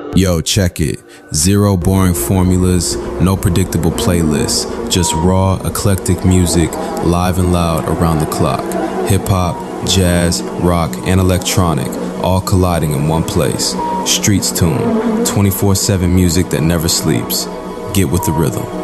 Yo, check it. Zero boring formulas, no predictable playlists, just raw, eclectic music, live and loud around the clock. Hip-hop, jazz, rock, and electronic, all colliding in one place. Streets Tune, 24/7 music that never sleeps. Get with the rhythm.